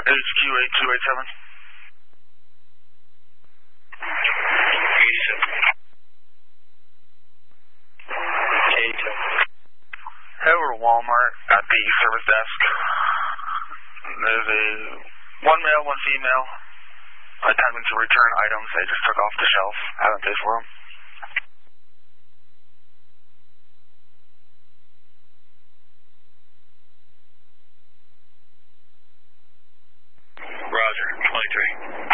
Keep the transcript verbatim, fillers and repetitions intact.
H Q eight two eight seven. Head over to Walmart at the service desk. There's a one male, one female attempting to return items they just took off the shelf. Haven't paid for them. Roger, twenty-three.